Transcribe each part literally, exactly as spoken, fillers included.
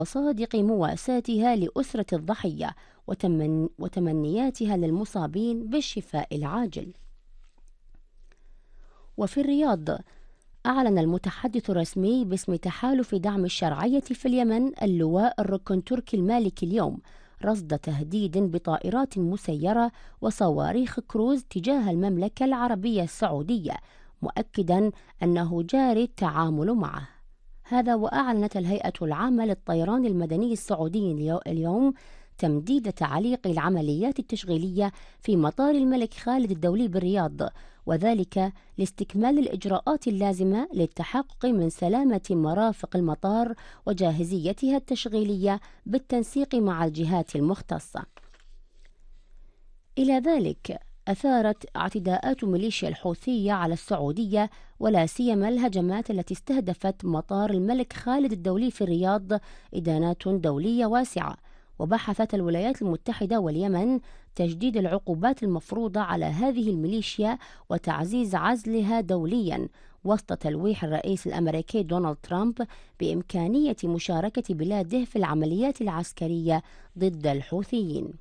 وصادق مواساتها لأسرة الضحية وتمن وتمنياتها للمصابين بالشفاء العاجل. وفي الرياض، أعلن المتحدث الرسمي باسم تحالف دعم الشرعية في اليمن اللواء الركن تركي المالكي اليوم رصد تهديد بطائرات مسيرة وصواريخ كروز تجاه المملكة العربية السعودية، مؤكدا أنه جاري التعامل معه. هذا وأعلنت الهيئة العامة للطيران المدني السعودي اليوم تمديد تعليق العمليات التشغيلية في مطار الملك خالد الدولي بالرياض، وذلك لاستكمال الإجراءات اللازمة للتحقق من سلامة مرافق المطار وجاهزيتها التشغيلية بالتنسيق مع الجهات المختصة. إلى ذلك، أثارت اعتداءات ميليشيا الحوثية على السعودية ولا سيما الهجمات التي استهدفت مطار الملك خالد الدولي في الرياض إدانات دولية واسعة، وبحثت الولايات المتحدة واليمن تجديد العقوبات المفروضة على هذه الميليشيا وتعزيز عزلها دوليا، وسط تلويح الرئيس الأمريكي دونالد ترامب بإمكانية مشاركة بلاده في العمليات العسكرية ضد الحوثيين.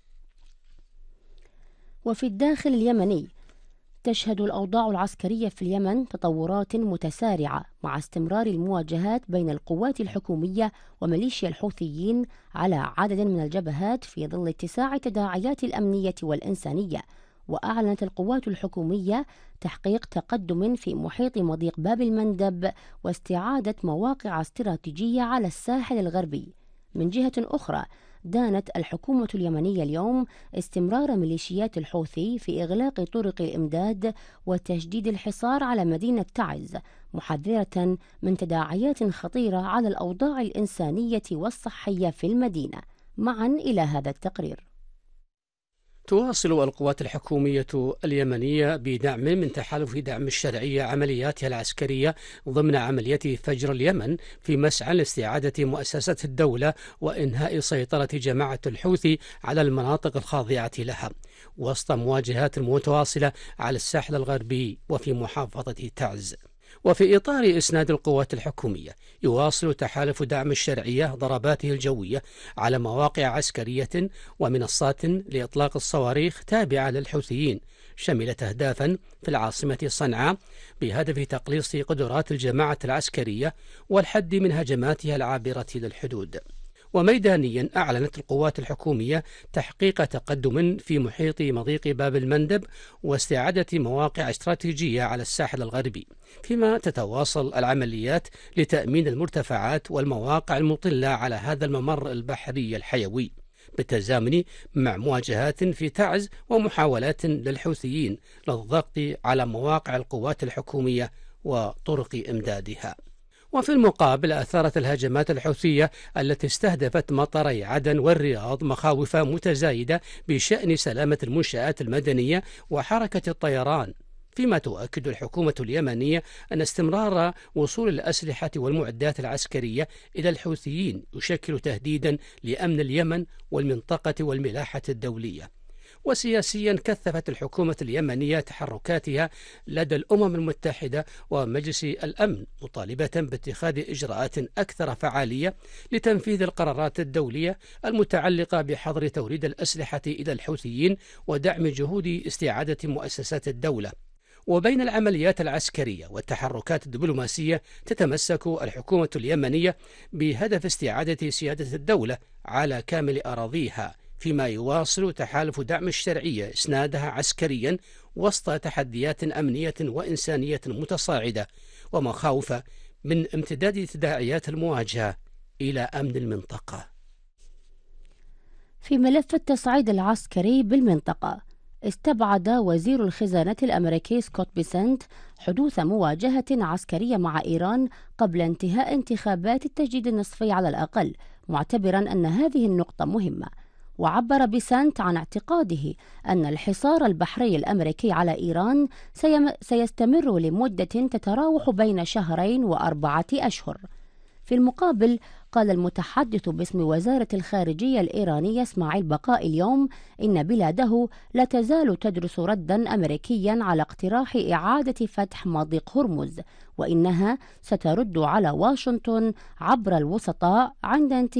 وفي الداخل اليمني، تشهد الأوضاع العسكرية في اليمن تطورات متسارعة مع استمرار المواجهات بين القوات الحكومية وميليشيا الحوثيين على عدد من الجبهات في ظل اتساع التداعيات الأمنية والإنسانية. وأعلنت القوات الحكومية تحقيق تقدم في محيط مضيق باب المندب واستعادة مواقع استراتيجية على الساحل الغربي. من جهة أخرى، دانت الحكومة اليمنية اليوم استمرار ميليشيات الحوثي في إغلاق طرق الإمداد وتشديد الحصار على مدينة تعز، محذرة من تداعيات خطيرة على الأوضاع الإنسانية والصحية في المدينة. معا إلى هذا التقرير. تواصل القوات الحكومية اليمنية بدعم من تحالف دعم الشرعية عملياتها العسكرية ضمن عملية فجر اليمن في مسعى لاستعادة مؤسسة الدولة وإنهاء سيطرة جماعة الحوثي على المناطق الخاضعة لها، وسط مواجهات متواصلة على الساحل الغربي وفي محافظة تعز. وفي إطار إسناد القوات الحكومية، يواصل تحالف دعم الشرعية ضرباته الجوية على مواقع عسكرية ومنصات لإطلاق الصواريخ تابعة للحوثيين، شملت أهدافا في العاصمة صنعاء بهدف تقليص قدرات الجماعة العسكرية والحد من هجماتها العابرة للحدود. وميدانيا، أعلنت القوات الحكومية تحقيق تقدم في محيط مضيق باب المندب واستعادة مواقع استراتيجية على الساحل الغربي، فيما تتواصل العمليات لتأمين المرتفعات والمواقع المطلة على هذا الممر البحري الحيوي، بالتزامن مع مواجهات في تعز ومحاولات للحوثيين للضغط على مواقع القوات الحكومية وطرق إمدادها. وفي المقابل، أثارت الهجمات الحوثية التي استهدفت مطاري عدن والرياض مخاوف متزايدة بشأن سلامة المنشآت المدنية وحركة الطيران، فيما تؤكد الحكومة اليمنية أن استمرار وصول الأسلحة والمعدات العسكرية إلى الحوثيين يشكل تهديدا لأمن اليمن والمنطقة والملاحة الدولية. وسياسيا، كثفت الحكومة اليمنية تحركاتها لدى الأمم المتحدة ومجلس الأمن، مطالبة باتخاذ إجراءات أكثر فعالية لتنفيذ القرارات الدولية المتعلقة بحظر توريد الأسلحة إلى الحوثيين ودعم جهود استعادة مؤسسات الدولة. وبين العمليات العسكرية والتحركات الدبلوماسية، تتمسك الحكومة اليمنية بهدف استعادة سيادة الدولة على كامل أراضيها، فيما يواصل تحالف دعم الشرعية إسنادها عسكريا وسط تحديات أمنية وإنسانية متصاعدة ومخاوف من امتداد تداعيات المواجهة إلى أمن المنطقة. في ملف التصعيد العسكري بالمنطقة، استبعد وزير الخزانة الأمريكي سكوت بيسنت حدوث مواجهة عسكرية مع إيران قبل انتهاء انتخابات التجديد النصفي على الأقل، معتبرا أن هذه النقطة مهمة. وعبر بيسنت عن اعتقاده أن الحصار البحري الأمريكي على إيران سيستمر لمدة تتراوح بين شهرين وأربعة أشهر. في المقابل، قال المتحدث باسم وزارة الخارجية الإيرانية إسماعيل بقاء اليوم إن بلاده لا تزال تدرس ردا أمريكيا على اقتراح إعادة فتح مضيق هرمز، وإنها سترد على واشنطن عبر الوسطاء عند انتهاء